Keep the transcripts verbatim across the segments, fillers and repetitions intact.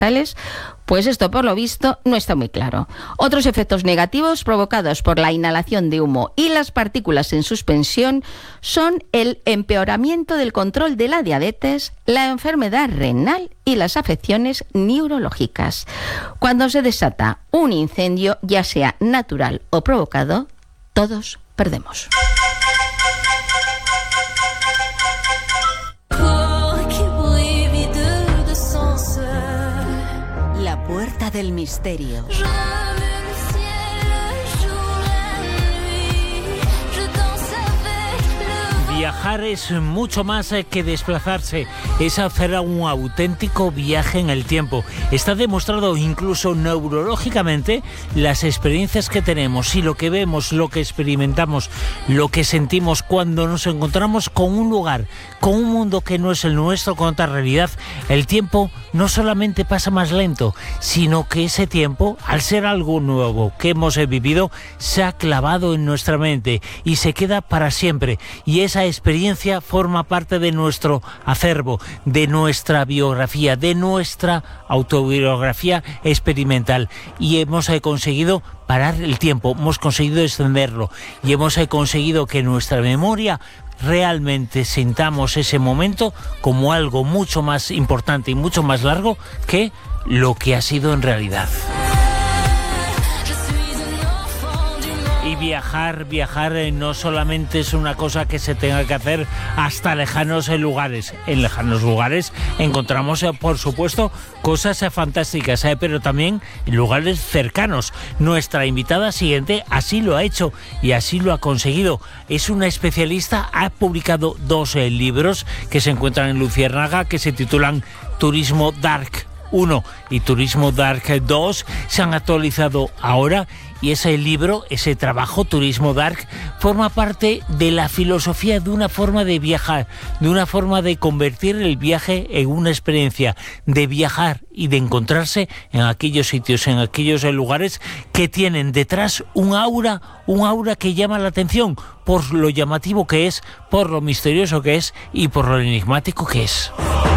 pues esto por lo visto no está muy claro. Otros efectos negativos provocados por la inhalación de humo y las partículas en suspensión son el empeoramiento del control de la diabetes, la enfermedad renal y las afecciones neurológicas. Cuando se desata un incendio, ya sea natural o provocado, todos perdemos. La puerta del misterio. Viajar es mucho más que desplazarse, es hacer un auténtico viaje en el tiempo. Está demostrado incluso neurológicamente las experiencias que tenemos y lo que vemos, lo que experimentamos, lo que sentimos cuando nos encontramos con un lugar, con un mundo que no es el nuestro, con otra realidad. El tiempo no solamente pasa más lento, sino que ese tiempo, al ser algo nuevo que hemos vivido, se ha clavado en nuestra mente y se queda para siempre. Y esa experiencia forma parte de nuestro acervo, de nuestra biografía, de nuestra autobiografía experimental. Y hemos eh, conseguido parar el tiempo, hemos conseguido extenderlo y hemos eh, conseguido que nuestra memoria realmente sintamos ese momento como algo mucho más importante y mucho más largo que lo que ha sido en realidad. Y viajar, viajar eh, no solamente es una cosa que se tenga que hacer hasta lejanos eh, lugares. En lejanos lugares encontramos, eh, por supuesto, cosas eh, fantásticas, eh, pero también en lugares cercanos. Nuestra invitada siguiente así lo ha hecho y así lo ha conseguido. Es una especialista, ha publicado dos eh, libros que se encuentran en Luciérnaga, que se titulan Turismo Dark uno y Turismo Dark dos. Se han actualizado ahora. Y ese libro, ese trabajo, Turismo Dark, forma parte de la filosofía de una forma de viajar, de una forma de convertir el viaje en una experiencia, de viajar y de encontrarse en aquellos sitios, en aquellos lugares que tienen detrás un aura, un aura que llama la atención por lo llamativo que es, por lo misterioso que es y por lo enigmático que es.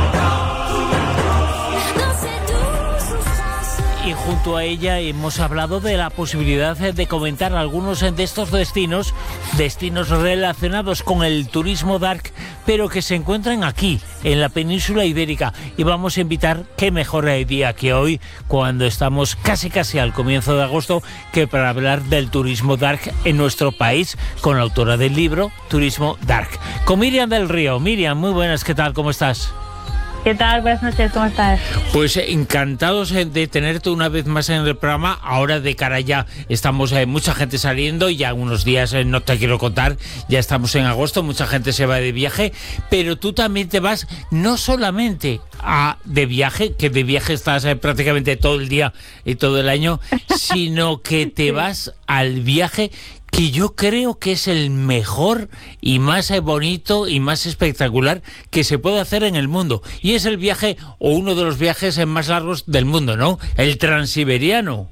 Y junto a ella hemos hablado de la posibilidad de comentar algunos de estos destinos, destinos relacionados con el turismo dark, pero que se encuentran aquí, en la península ibérica. Y vamos a invitar, qué mejor día que hoy, cuando estamos casi casi al comienzo de agosto, que para hablar del turismo dark en nuestro país, con la autora del libro Turismo Dark, con Miriam del Río. Miriam, muy buenas, ¿qué tal? ¿Cómo estás? ¿Qué tal? Buenas noches, ¿cómo estás? Pues eh, encantados eh, de tenerte una vez más en el programa. Ahora de cara ya estamos eh, mucha gente saliendo y ya unos días eh, no te quiero contar, ya estamos en agosto, mucha gente se va de viaje, pero tú también te vas no solamente a de viaje, que de viaje estás eh, prácticamente todo el día y todo el año, sino que te vas al viaje que yo creo que es el mejor y más bonito y más espectacular que se puede hacer en el mundo. Y es el viaje, o uno de los viajes más largos del mundo, ¿no? El Transiberiano.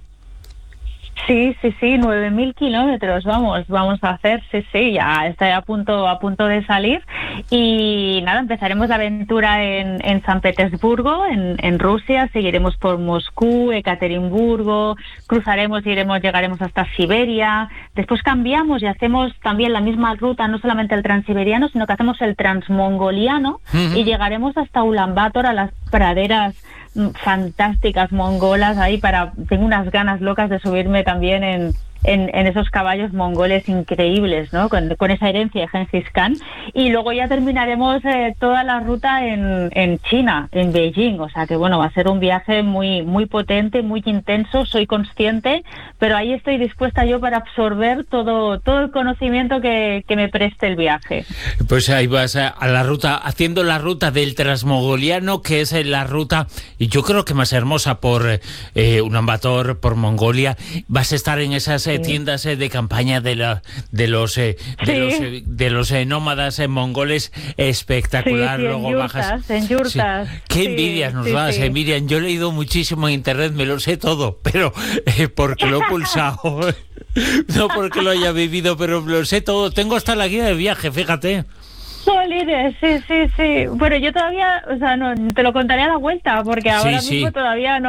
Sí, sí, sí, nueve mil kilómetros vamos, vamos a hacer, sí, sí, ya está a punto, a punto de salir. Y nada, empezaremos la aventura en, en San Petersburgo, en, en Rusia, seguiremos por Moscú, Ekaterimburgo, cruzaremos, iremos, llegaremos hasta Siberia, después cambiamos y hacemos también la misma ruta, no solamente el transiberiano, sino que hacemos el transmongoliano. Uh-huh. Y llegaremos hasta Ulan Bator, a las praderas fantásticas mongolas ahí. Para tengo unas ganas locas de subirme también en En, en esos caballos mongoles increíbles, ¿no? Con, con esa herencia de Gengis Khan. Y luego ya terminaremos eh, toda la ruta en, en China, en Beijing. O sea que, bueno, va a ser un viaje muy muy potente, muy intenso, soy consciente, pero ahí estoy dispuesta yo para absorber todo todo el conocimiento que, que me preste el viaje. Pues ahí vas a, a la ruta, haciendo la ruta del Transmongoliano, que es la ruta, y yo creo que más hermosa por eh, Ulan Bator, por Mongolia. Vas a estar en esas eh, tiendas eh, de campaña de, la, de los eh, de sí. los, eh, de los eh, nómadas eh, mongoles, espectacular. Sí, sí, luego en yurtas, bajas en yurtas. Sí. Qué sí, envidias nos sí, das, sí. eh, Miriam. Yo he leído muchísimo en internet, me lo sé todo, pero eh, porque lo he pulsado. No porque lo haya vivido, pero lo sé todo. Tengo hasta la guía de viaje, fíjate. Jolines, sí, sí, sí. Bueno, yo todavía, o sea, no te lo contaré a la vuelta, porque ahora sí, mismo sí. todavía no.